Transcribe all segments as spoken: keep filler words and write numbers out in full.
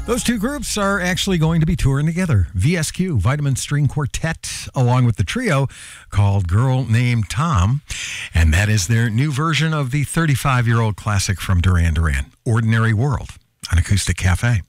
Those two groups are actually going to be touring together. V S Q, Vitamin String Quartet, along with the trio called Girl Named Tom. And that is their new version of the thirty-five-year-old classic from Duran Duran, Ordinary World, on Acoustic Cafe.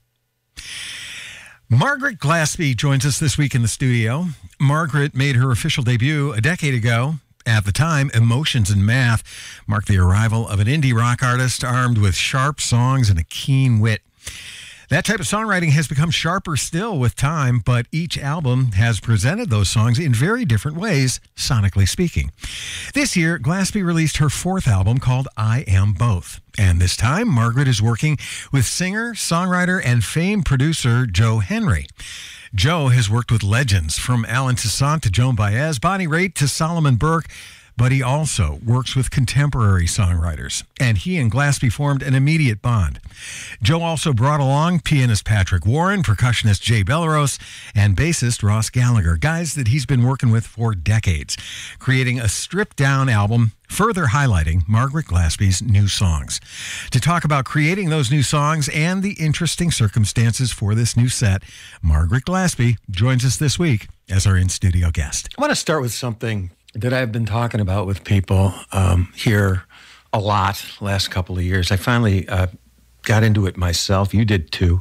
Margaret Glaspie joins us this week in the studio. Margaret made her official debut a decade ago. At the time, Emotions in Math marked the arrival of an indie rock artist armed with sharp songs and a keen wit. That type of songwriting has become sharper still with time, but each album has presented those songs in very different ways, sonically speaking. This year, Glaspie released her fourth album called I Am Both. And this time, Margaret is working with singer, songwriter, and famed producer Joe Henry. Joe has worked with legends from Alan Toussaint to Joan Baez, Bonnie Raitt to Solomon Burke, but he also works with contemporary songwriters, and he and Glaspie formed an immediate bond. Joe also brought along pianist Patrick Warren, percussionist Jay Belleros, and bassist Ross Gallagher, guys that he's been working with for decades, creating a stripped-down album further highlighting Margaret Glaspie's new songs. To talk about creating those new songs and the interesting circumstances for this new set, Margaret Glaspie joins us this week as our in-studio guest. I want to start with something that I've been talking about with people um, here a lot last couple of years. I finally uh, got into it myself. You did too.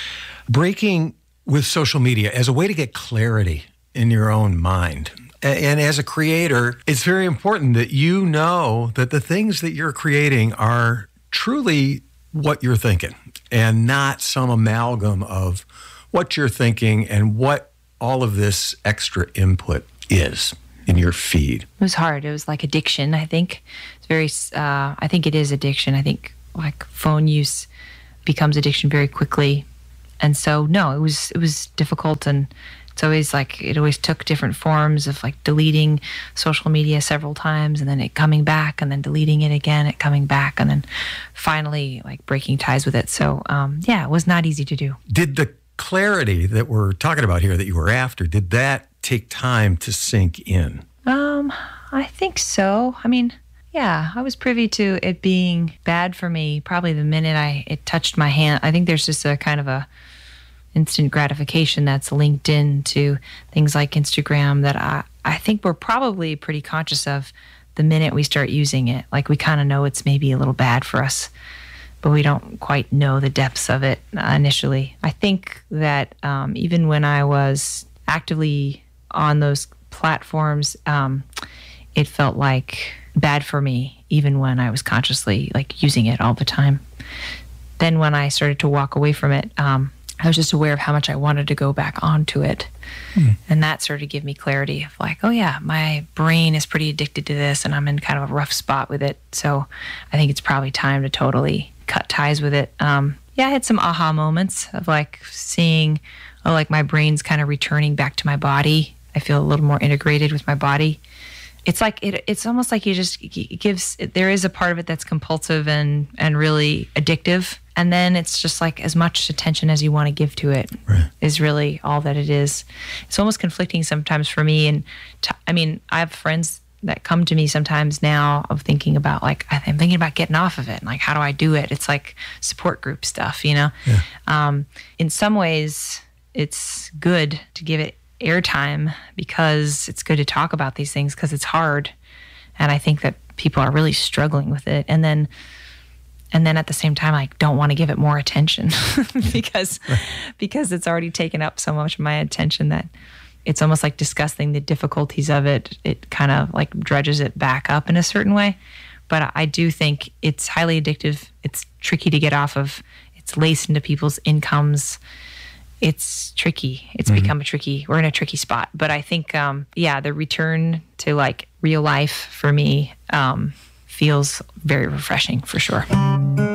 Breaking with social media as a way to get clarity in your own mind. And as a creator, it's very important that you know that the things that you're creating are truly what you're thinking and not some amalgam of what you're thinking and what all of this extra input is in your feed. It was hard. It was like addiction, I think. It's very, uh, I think it is addiction. I think like phone use becomes addiction very quickly. And so, no, it was, it was difficult, and it's always like, it always took different forms of like deleting social media several times and then it coming back and then deleting it again, it coming back, and then finally like breaking ties with it. So, um, yeah, it was not easy to do. Did the clarity that we're talking about here that you were after, did that take time to sink in? Um, I think so. I mean, yeah, I was privy to it being bad for me probably the minute I it touched my hand. I think there's just a kind of a instant gratification that's linked in to things like Instagram that I, I think we're probably pretty conscious of the minute we start using it. Like we kind of know it's maybe a little bad for us, but we don't quite know the depths of it initially. I think that um, even when I was actively on those platforms, um, it felt like bad for me, even when I was consciously like using it all the time. Then when I started to walk away from it, um, I was just aware of how much I wanted to go back onto it. Hmm. And that started to give me clarity of like, oh yeah, my brain is pretty addicted to this and I'm in kind of a rough spot with it. So I think it's probably time to totally cut ties with it. Um, yeah, I had some aha moments of like seeing, oh, like my brain's kind of returning back to my body. I feel a little more integrated with my body. It's like, it, it's almost like you just, it gives, there is a part of it that's compulsive and, and really addictive. And then it's just like as much attention as you want to give to it right. is really all that it is. It's almost conflicting sometimes for me. And t- I mean, I have friends that come to me sometimes now of thinking about like, I'm thinking about getting off of it. And like, how do I do it? It's like support group stuff, you know? Yeah. Um, in some ways, it's good to give it airtime because it's good to talk about these things because it's hard. And I think that people are really struggling with it. And then And then at the same time, I don't want to give it more attention because right. because it's already taken up so much of my attention that it's almost like discussing the difficulties of it. It kind of like dredges it back up in a certain way. But I do think it's highly addictive. It's tricky to get off of. It's laced into people's incomes. It's tricky. It's mm-hmm. become a tricky, we're in a tricky spot. But I think, um, yeah, the return to like real life for me, um, feels very refreshing for sure.